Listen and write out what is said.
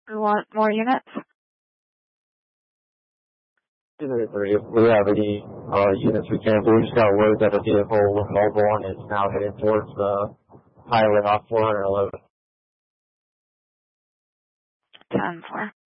We want more units. Unit 3, if we have any units we can, but we just got word that a vehicle was mobile and is now heading towards the highway off 411. 10-4.